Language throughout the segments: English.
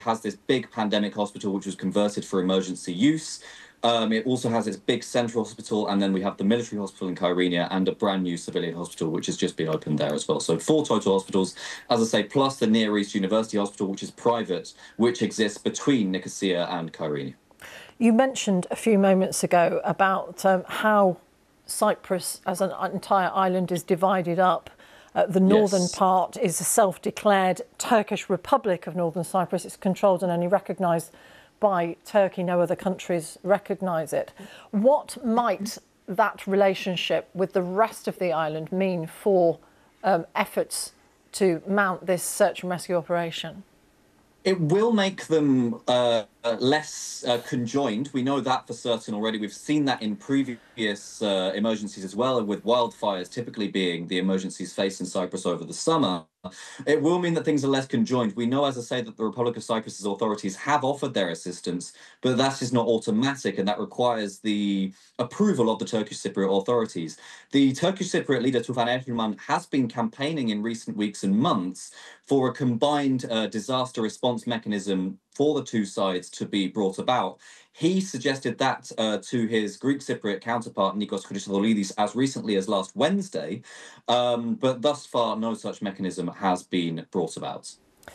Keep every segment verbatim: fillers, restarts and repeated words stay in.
has this big pandemic hospital, which was converted for emergency use. Um, it also has its big central hospital, and then we have the military hospital in Kyrenia and a brand new civilian hospital, which has just been opened there as well. So four total hospitals, as I say, plus the Near East University Hospital, which is private, which exists between Nicosia and Kyrenia. You mentioned a few moments ago about um, how Cyprus as an entire island is divided up. Uh, the northern Yes. part is a self-declared Turkish Republic of Northern Cyprus. It's controlled and only recognised by Turkey. No other countries recognise it. What might that relationship with the rest of the island mean for um, efforts to mount this search and rescue operation? It will make them uh, less uh, conjoined. We know that for certain already. We've seen that in previous uh, emergencies as well, with wildfires typically being the emergencies faced in Cyprus over the summer. It will mean that things are less conjoined. We know, as I say, that the Republic of Cyprus's authorities have offered their assistance, but that is not automatic, and that requires the approval of the Turkish Cypriot authorities. The Turkish Cypriot leader, Tufan Erdogan, has been campaigning in recent weeks and months for a combined uh, disaster response mechanism for the two sides to be brought about. He suggested that uh, to his Greek Cypriot counterpart, Nikos Christodoulidis, as recently as last Wednesday, um, but thus far no such mechanism has been brought about.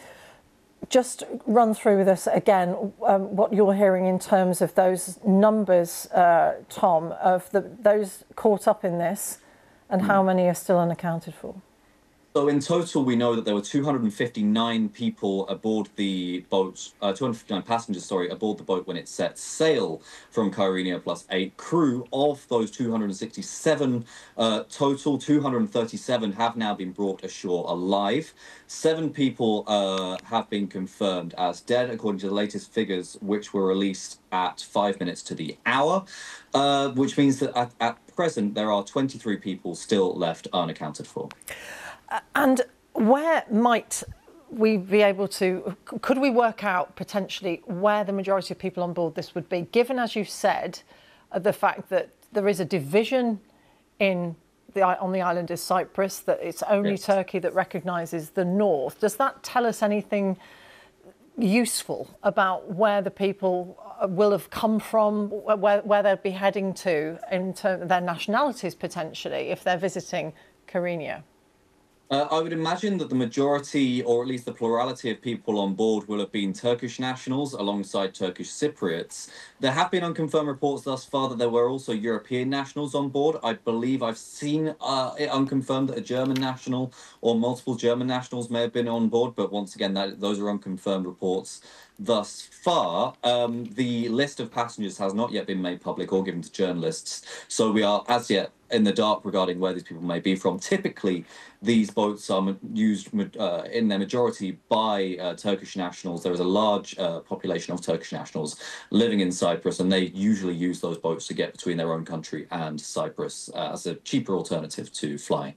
Just run through with us again um, what you're hearing in terms of those numbers, uh, Tom, of the, those caught up in this, and how many are still unaccounted for. So in total, we know that there were two hundred fifty-nine people aboard the boat, uh, two hundred fifty-nine passengers, sorry, aboard the boat when it set sail from Kyrenia, plus eight crew. Of those two hundred sixty-seven uh, total, two hundred thirty-seven have now been brought ashore alive. Seven people uh, have been confirmed as dead, according to the latest figures, which were released at five minutes to the hour, uh, which means that at, at present there are twenty-three people still left unaccounted for. And where might we be able to, could we work out potentially where the majority of people on board this would be, given, as you said, uh, the fact that there is a division in the, on the island of Cyprus, that it's only Yes. Turkey that recognises the north? Does that tell us anything useful about where the people will have come from, where, where they'll be heading to in terms of their nationalities potentially if they're visiting Kyrenia? Uh, I would imagine that the majority, or at least the plurality of people on board, will have been Turkish nationals alongside Turkish Cypriots. There have been unconfirmed reports thus far that there were also European nationals on board. I believe I've seen uh, it unconfirmed that a German national or multiple German nationals may have been on board, but once again, that, those are unconfirmed reports thus far. Um, the list of passengers has not yet been made public or given to journalists, so we are as yet in the dark regarding where these people may be from. Typically, these boats are used uh, in their majority by uh, Turkish nationals. There is a large uh, population of Turkish nationals living in Cyprus, and they usually use those boats to get between their own country and Cyprus uh, as a cheaper alternative to flying.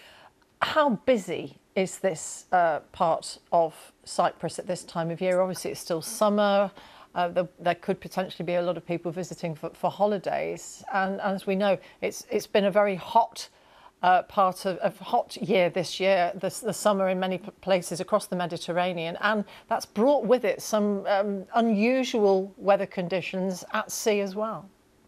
How busy is this uh, part of Cyprus at this time of year? Obviously, it's still summer. Uh, the, there could potentially be a lot of people visiting for, for holidays, and, and as we know, it's it's been a very hot uh, part of, of hot year this year, the, the summer in many places across the Mediterranean, and that's brought with it some um, unusual weather conditions at sea as well.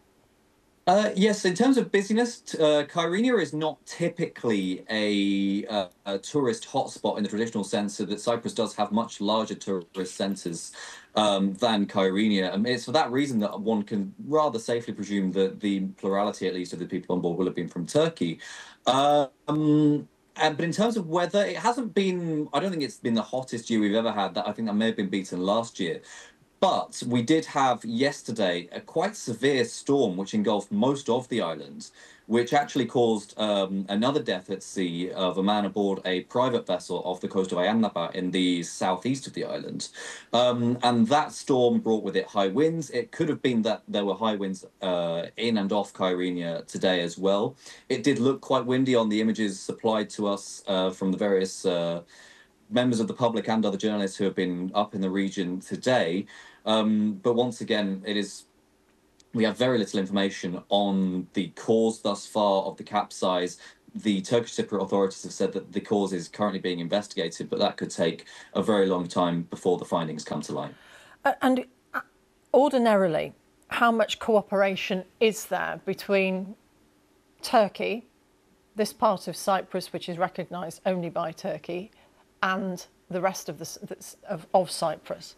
Uh, yes, in terms of busyness, uh, Kyrenia is not typically a, uh, a tourist hotspot in the traditional sense, so that Cyprus does have much larger tourist centres um, than Kyrenia. And it's for that reason that one can rather safely presume that the plurality, at least, of the people on board will have been from Turkey. Um, And, but in terms of weather, it hasn't been, I don't think it's been the hottest year we've ever had. That I think that may have been beaten last year. But we did have yesterday a quite severe storm which engulfed most of the island, which actually caused um, another death at sea of a man aboard a private vessel off the coast of Ayia Napa in the southeast of the island. Um, and that storm brought with it high winds. It could have been that there were high winds uh, in and off Kyrenia today as well. It did look quite windy on the images supplied to us uh, from the various uh, members of the public and other journalists who have been up in the region today. Um, but once again, it is we have very little information on the cause thus far of the capsize. the Turkish Cypriot authorities have said that the cause is currently being investigated, but that could take a very long time before the findings come to light. Uh, and ordinarily, how much cooperation is there between Turkey, this part of Cyprus which is recognised only by Turkey, and the rest of, the, of, of Cyprus?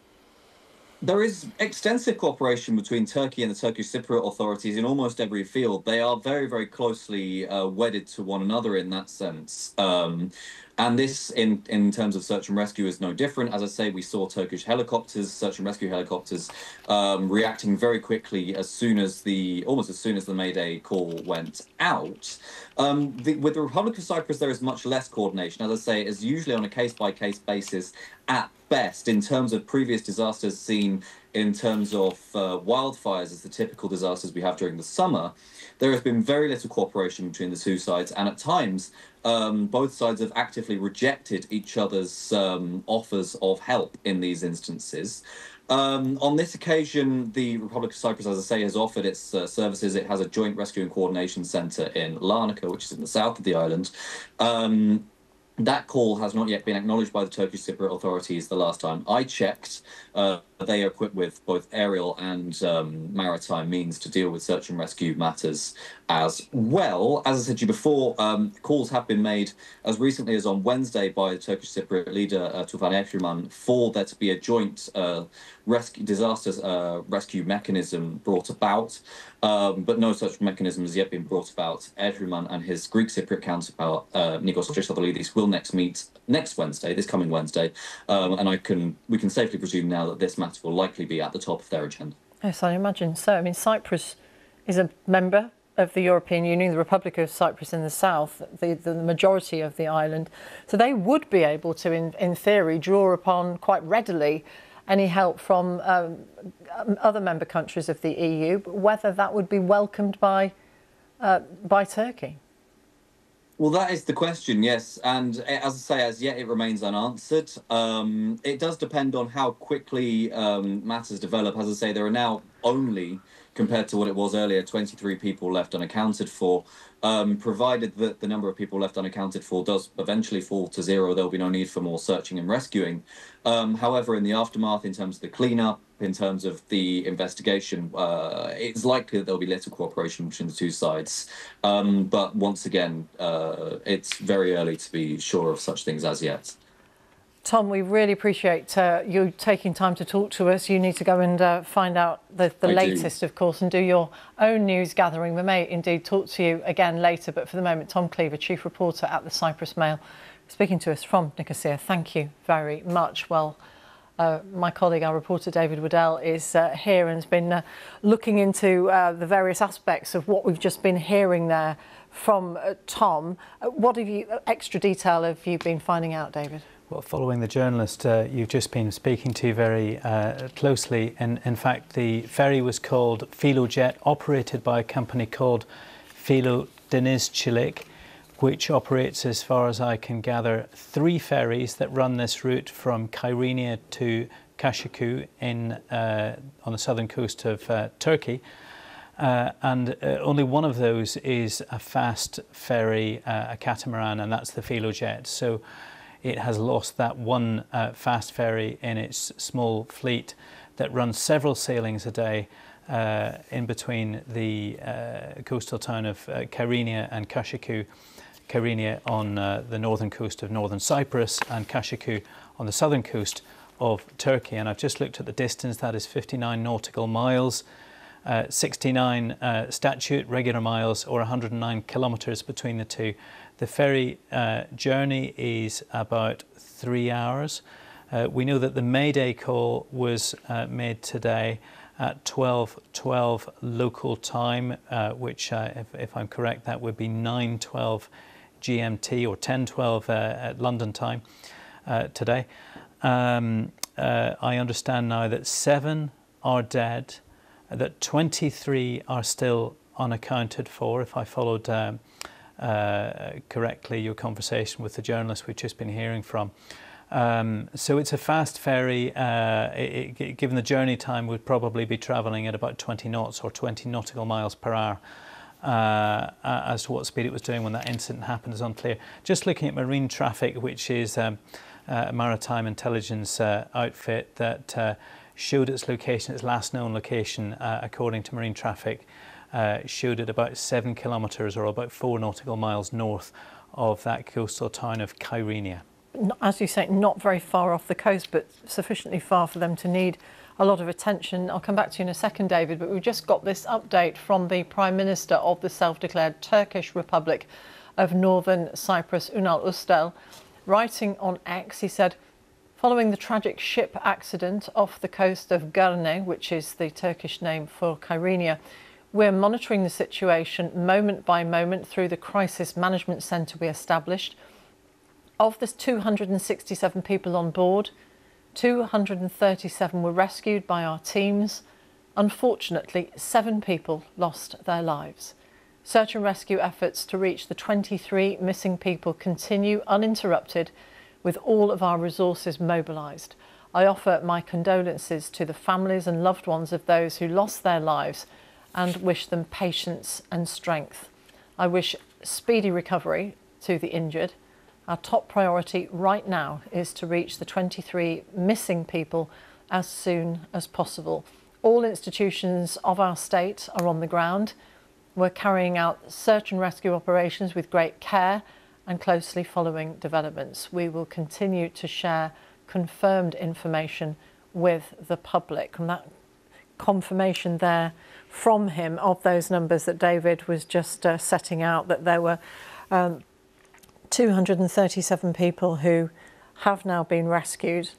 There is extensive cooperation between Turkey and the Turkish Cypriot authorities in almost every field. They are very, very closely uh, wedded to one another in that sense. Um, and this, in, in terms of search and rescue, is no different. As I say, we saw Turkish helicopters, search and rescue helicopters, um, reacting very quickly as soon as the, almost as soon as the Mayday call went out. Um, the, with the Republic of Cyprus, there is much less coordination. As I say, it's usually on a case-by-case basis at best. In terms of previous disasters seen in terms of uh, wildfires as the typical disasters we have during the summer, there has been very little cooperation between the two sides, and at times um, both sides have actively rejected each other's um, offers of help in these instances. Um, on this occasion, the Republic of Cyprus, as I say, has offered its uh, services. It has a joint rescue and coordination centre in Larnaca, which is in the south of the island. Um, That call has not yet been acknowledged by the Turkish Cypriot authorities the last time I checked. Uh, they are equipped with both aerial and um, maritime means to deal with search and rescue matters as well. As I said to you before, um, calls have been made as recently as on Wednesday by the Turkish Cypriot leader, uh, Tufan Erdogan, for there to be a joint uh, rescue, disaster uh, rescue mechanism brought about. Um, but no such mechanism has yet been brought about. Erdogan and his Greek Cypriot counterpart, uh, Nikos Christodoulidis, will next meet next Wednesday, this coming Wednesday, um, and I can we can safely presume now that this matter will likely be at the top of their agenda. Yes, I imagine so. I mean, Cyprus is a member of the European Union, the Republic of Cyprus in the south, the, the majority of the island, so they would be able to, in, in theory, draw upon quite readily any help from um, other member countries of the E U, but whether that would be welcomed by uh, by Turkey. Well, that is the question, yes. And as I say, as yet it remains unanswered. Um, it does depend on how quickly um, matters develop. As I say, there are now only, compared to what it was earlier, twenty-three people left unaccounted for. Um, provided that the number of people left unaccounted for does eventually fall to zero, there'll be no need for more searching and rescuing. Um, however, in the aftermath, in terms of the cleanup, in terms of the investigation, uh, it's likely that there'll be little cooperation between the two sides. Um, but once again, uh, it's very early to be sure of such things as yet. Tom, we really appreciate uh, you taking time to talk to us. You need to go and uh, find out the, the latest, do. of course, and do your own news gathering. We may indeed talk to you again later, but for the moment, Tom Cleaver, Chief Reporter at the Cyprus Mail, speaking to us from Nicosia. Thank you very much. Well, uh, my colleague, our reporter David Waddell, is uh, here and has been uh, looking into uh, the various aspects of what we've just been hearing there from uh, Tom. Uh, what have you, uh, extra detail have you been finding out, David? Well, following the journalist uh, you've just been speaking to very uh, closely, in, in fact, the ferry was called Filojet, operated by a company called Filo Deniz Çelik, which operates, as far as I can gather, three ferries that run this route from Kyrenia to Kashiku in, uh, on the southern coast of uh, Turkey. Uh, and uh, only one of those is a fast ferry, uh, a catamaran, and that's the Filojet. So it has lost that one uh, fast ferry in its small fleet that runs several sailings a day uh, in between the uh, coastal town of uh, Kyrenia and Kashiku. Kyrenia on uh, the northern coast of northern Cyprus and Kashiku on the southern coast of Turkey. And I've just looked at the distance. That is fifty-nine nautical miles, uh, sixty-nine uh, statute regular miles, or one hundred nine kilometres between the two. The ferry uh, journey is about three hours. Uh, we know that the Mayday call was uh, made today at twelve twelve local time, uh, which, uh, if, if I'm correct, that would be nine twelve G M T or ten twelve uh, at London time uh, today. Um, uh, I understand now that seven are dead, that twenty-three are still unaccounted for, if I followed um, Uh, correctly your conversation with the journalist we've just been hearing from. Um, so it's a fast ferry. Uh, it, it, given the journey time, would probably be travelling at about twenty knots or twenty nautical miles per hour. Uh, as to what speed it was doing when that incident happened is unclear. Just looking at Marine Traffic, which is um, a maritime intelligence uh, outfit that uh, showed its location, its last known location, uh, according to Marine Traffic, uh, showed it about seven kilometres or about four nautical miles north of that coastal town of Kyrenia. As you say, not very far off the coast, but sufficiently far for them to need a lot of attention. I'll come back to you in a second, David, but we've just got this update from the Prime Minister of the self-declared Turkish Republic of Northern Cyprus, Ünal Üstel. Writing on X, he said, following the tragic ship accident off the coast of Garne, which is the Turkish name for Kyrenia, we're monitoring the situation moment by moment through the crisis management centre we established. Of the two hundred sixty-seven people on board, two hundred thirty-seven were rescued by our teams. Unfortunately, seven people lost their lives. Search and rescue efforts to reach the twenty-three missing people continue uninterrupted with all of our resources mobilised. I offer my condolences to the families and loved ones of those who lost their lives and wish them patience and strength. I wish speedy recovery to the injured. Our top priority right now is to reach the twenty-three missing people as soon as possible. All institutions of our state are on the ground. We're carrying out search and rescue operations with great care and closely following developments. We will continue to share confirmed information with the public. And that confirmation there from him of those numbers that David was just uh, setting out, that there were um, two hundred thirty-seven people who have now been rescued,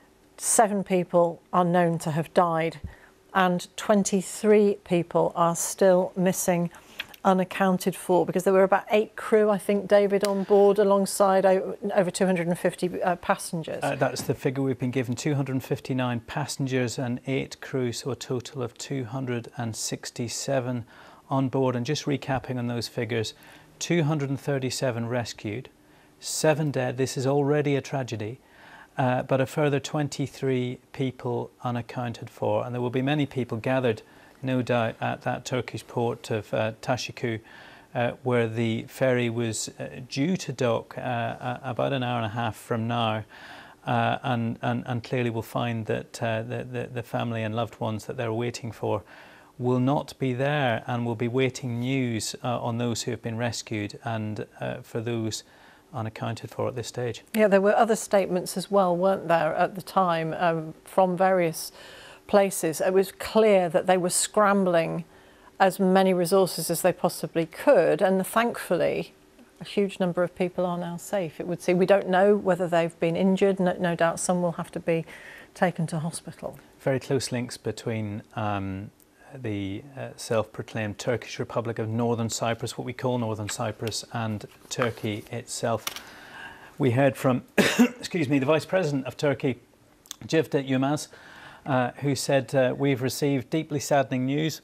seven people are known to have died, and twenty-three people are still missing, unaccounted for, because there were about eight crew, I think, David, on board alongside over two hundred fifty uh, passengers. Uh, that's the figure we've been given, two hundred fifty-nine passengers and eight crew, so a total of two hundred sixty-seven on board. And just recapping on those figures, two hundred thirty-seven rescued, seven dead. This is already a tragedy, uh, but a further twenty-three people unaccounted for. And there will be many people gathered, no doubt, at that Turkish port of uh, Taşiku, uh, where the ferry was uh, due to dock uh, about an hour and a half from now. Uh, and, and, and clearly will find that uh, the, the, the family and loved ones that they're waiting for will not be there, and will be waiting news uh, on those who have been rescued and uh, for those unaccounted for at this stage. Yeah, there were other statements as well, weren't there, at the time um, from various places. It was clear that they were scrambling as many resources as they possibly could, and thankfully a huge number of people are now safe, it would seem. We don't know whether they've been injured. No, no doubt some will have to be taken to hospital. Very close links between um, the uh, self-proclaimed Turkish Republic of Northern Cyprus, what we call Northern Cyprus, and Turkey itself. We heard from, excuse me, the Vice President of Turkey, Cevdet Yılmaz, uh, who said, uh, we've received deeply saddening news,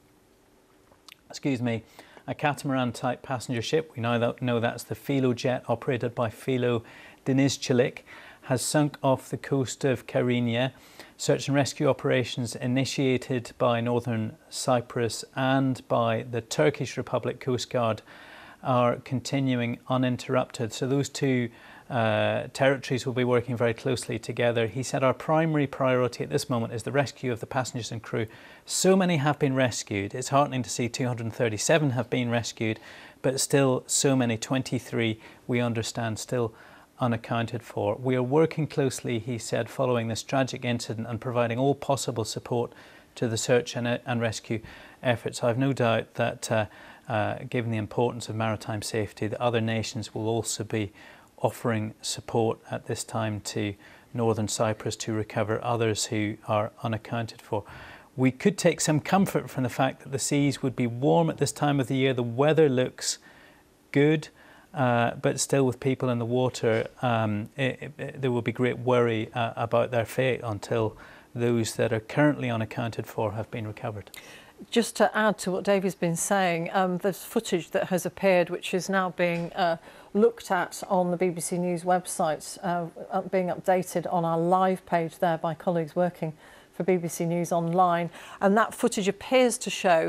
excuse me, a catamaran-type passenger ship, we now that, know that's the Filo jet operated by Filo Denizcilik, has sunk off the coast of Kyrenia. Search and rescue operations initiated by Northern Cyprus and by the Turkish Republic Coast Guard are continuing uninterrupted. So those two uh, territories will be working very closely together. He said our primary priority at this moment is the rescue of the passengers and crew. So many have been rescued. It's heartening to see two hundred thirty-seven have been rescued, but still so many, twenty-three, we understand, still unaccounted for. We are working closely, he said, following this tragic incident and providing all possible support to the search and, and rescue efforts. I have no doubt that uh, uh, given the importance of maritime safety, that other nations will also be offering support at this time to Northern Cyprus to recover others who are unaccounted for. We could take some comfort from the fact that the seas would be warm at this time of the year. The weather looks good. Uh, but still, with people in the water, um, it, it, there will be great worry uh, about their fate until those that are currently unaccounted for have been recovered. Just to add to what Davey's been saying, um, there's footage that has appeared which is now being uh, looked at on the B B C News website, uh, being updated on our live page there by colleagues working for B B C News Online. And that footage appears to show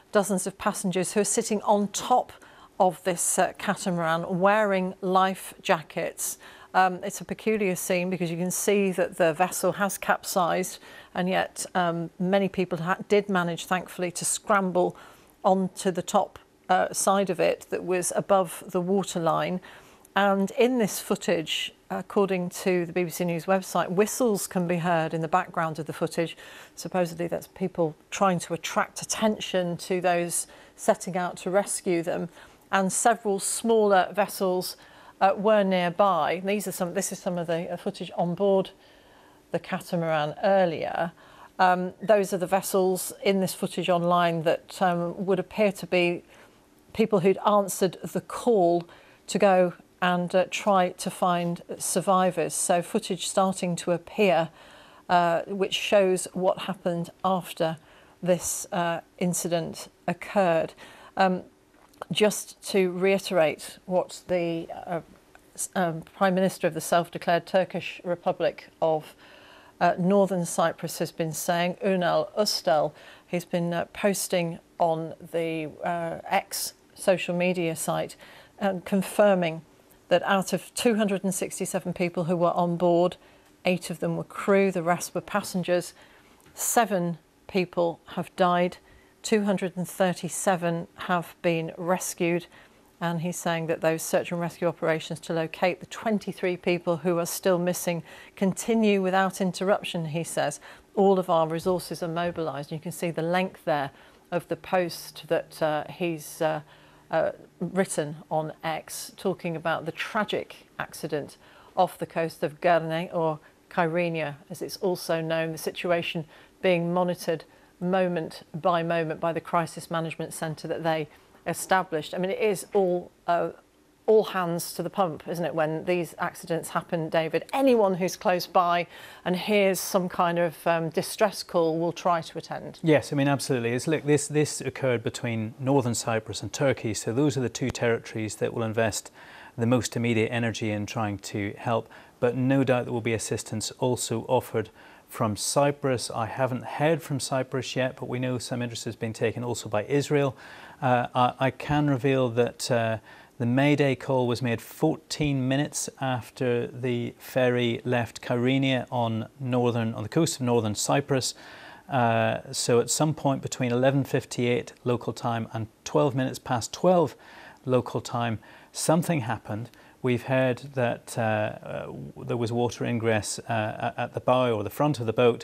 dozens of passengers who are sitting on top of this uh, catamaran wearing life jackets. Um, it's a peculiar scene because you can see that the vessel has capsized, and yet um, many people ha did manage, thankfully, to scramble onto the top uh, side of it that was above the waterline. And in this footage, according to the B B C News website, whistles can be heard in the background of the footage. Supposedly that's people trying to attract attention to those setting out to rescue them. And several smaller vessels uh, were nearby. These are some, this is some of the uh, footage on board the catamaran earlier. Um, those are the vessels in this footage online that um, would appear to be people who'd answered the call to go and uh, try to find survivors. So footage starting to appear, uh, which shows what happened after this uh, incident occurred. Um, just to reiterate what the uh, um, Prime Minister of the self-declared Turkish Republic of uh, Northern Cyprus has been saying, Ünal Üstel, he's been uh, posting on the uh, X social media site, um, confirming that out of two hundred sixty-seven people who were on board, eight of them were crew, the rest were passengers. Seven people have died, two hundred thirty-seven have been rescued, and he's saying that those search and rescue operations to locate the twenty-three people who are still missing continue without interruption, he says. All of our resources are mobilised. You can see the length there of the post that uh, he's uh, Uh, written on X, talking about the tragic accident off the coast of Gërne, or Kyrenia as it's also known, the situation being monitored moment by moment by the crisis management centre that they established. I mean, it is all uh, all hands to the pump, isn't it, when these accidents happen, David? Anyone who's close by and hears some kind of um, distress call will try to attend. Yes, I mean, absolutely. It's, look, this, this occurred between Northern Cyprus and Turkey, so those are the two territories that will invest the most immediate energy in trying to help, but no doubt there will be assistance also offered from Cyprus. I haven't heard from Cyprus yet, but we know some interest has been taken also by Israel. Uh, I, I can reveal that uh, the Mayday call was made fourteen minutes after the ferry left Kyrenia on northern on the coast of northern Cyprus. Uh, so at some point between eleven fifty-eight local time and twelve minutes past twelve local time, something happened. We've heard that uh, uh, there was water ingress uh, at the bow or the front of the boat.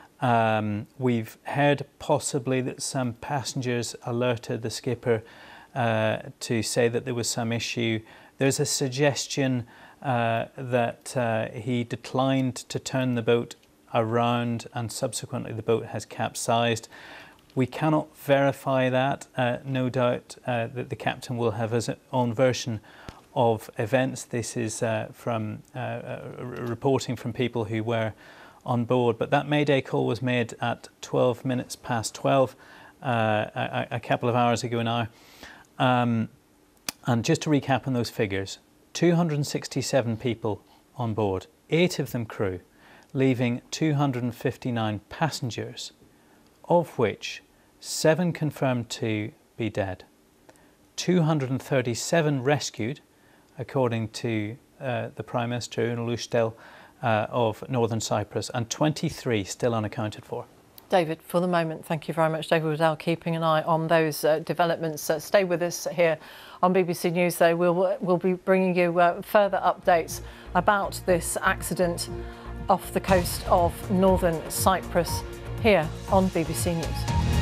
Um, we've heard possibly that some passengers alerted the skipper Uh, to say that there was some issue. There's a suggestion uh, that uh, he declined to turn the boat around and subsequently the boat has capsized. We cannot verify that. Uh, no doubt uh, that the captain will have his own version of events. This is uh, from uh, uh, reporting from people who were on board. But that Mayday call was made at twelve minutes past twelve, uh, a, a couple of hours ago now. Um, and just to recap on those figures, two hundred sixty-seven people on board, eight of them crew, leaving two hundred fifty-nine passengers, of which seven confirmed to be dead, two hundred thirty-seven rescued, according to uh, the Prime Minister Ünal Üstel uh, of Northern Cyprus, and twenty-three still unaccounted for. David, for the moment, thank you very much. David Waddell keeping an eye on those uh, developments. Uh, stay with us here on B B C News, though. We'll, we'll be bringing you uh, further updates about this accident off the coast of northern Cyprus here on B B C News.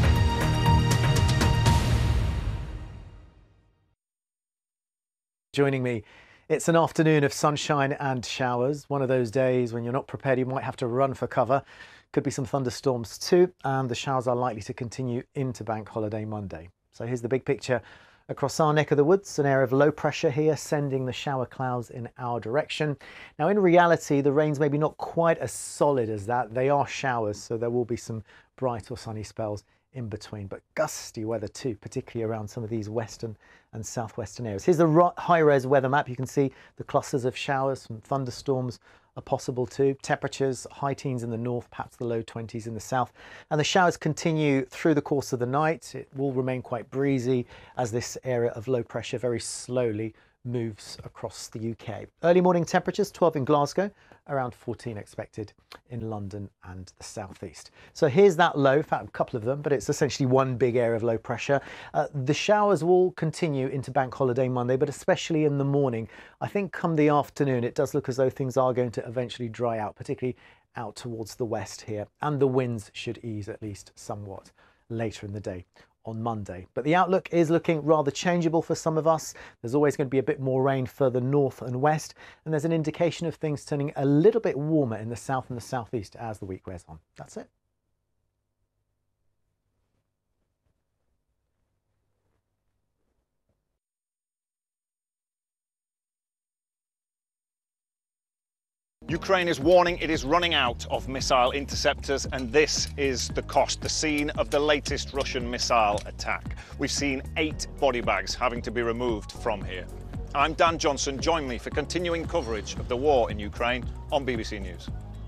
Joining me, it's an afternoon of sunshine and showers. One of those days when you're not prepared, you might have to run for cover. Could be some thunderstorms too, and the showers are likely to continue into Bank Holiday Monday. So here's the big picture across our neck of the woods, an area of low pressure here sending the shower clouds in our direction. Now in reality, the rain's maybe not quite as solid as that. They are showers, so there will be some bright or sunny spells in between, but gusty weather too, particularly around some of these western and southwestern areas. Here's the high-res weather map. You can see the clusters of showers, some thunderstorms are possible too. Temperatures, high teens in the north, perhaps the low twenties in the south. And the showers continue through the course of the night. It will remain quite breezy as this area of low pressure very slowly moves across the U K. Early morning temperatures, twelve in Glasgow, around fourteen expected in London and the southeast. So here's that low, in fact a couple of them, but it's essentially one big area of low pressure. Uh, the showers will continue into Bank Holiday Monday, but especially in the morning. I think come the afternoon, it does look as though things are going to eventually dry out, particularly out towards the west here, and the winds should ease at least somewhat later in the day on Monday. But the outlook is looking rather changeable for some of us. There's always going to be a bit more rain further north and west, and there's an indication of things turning a little bit warmer in the south and the southeast as the week wears on. That's it. Ukraine is warning it is running out of missile interceptors, and this is the cost, the scene of the latest Russian missile attack. We've seen eight body bags having to be removed from here. I'm Dan Johnson. Join me for continuing coverage of the war in Ukraine on B B C News.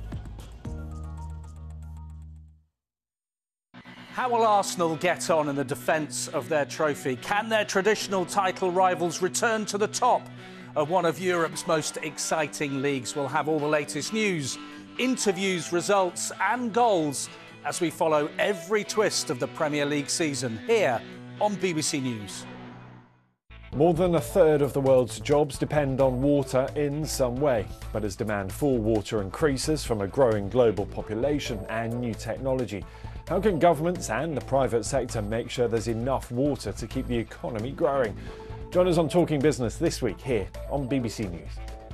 How will Arsenal get on in the defence of their trophy? Can their traditional title rivals return to the top of one of Europe's most exciting leagues? We'll have all the latest news, interviews, results and goals as we follow every twist of the Premier League season here on B B C News. More than a third of the world's jobs depend on water in some way. But as demand for water increases from a growing global population and new technology, how can governments and the private sector make sure there's enough water to keep the economy growing? Join us on Talking Business this week here on B B C News.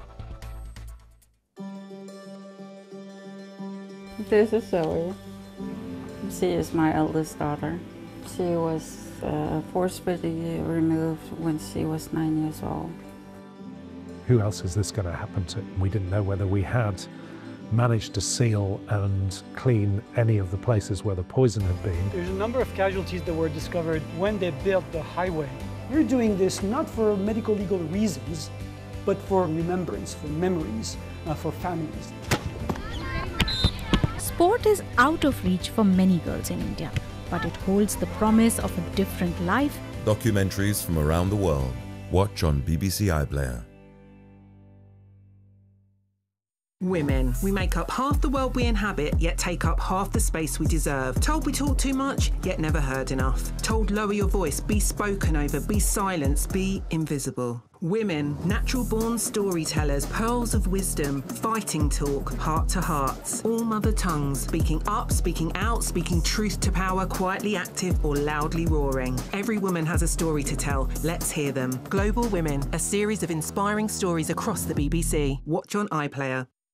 This is Zoe. She is my eldest daughter. She was uh, forcibly removed when she was nine years old. Who else is this going to happen to? We didn't know whether we had managed to seal and clean any of the places where the poison had been. There's a number of casualties that were discovered when they built the highway. We're doing this not for medical legal reasons, but for remembrance, for memories, uh, for families. Sport is out of reach for many girls in India, but it holds the promise of a different life. Documentaries from around the world. Watch on B B C iPlayer. Women. We make up half the world we inhabit, yet take up half the space we deserve. Told we talk too much, yet never heard enough. Told lower your voice, be spoken over, be silenced, be invisible. Women, natural-born storytellers, pearls of wisdom, fighting talk, heart to hearts, all mother tongues, speaking up, speaking out, speaking truth to power, quietly active or loudly roaring. Every woman has a story to tell. Let's hear them. Global Women, a series of inspiring stories across the B B C. Watch on iPlayer.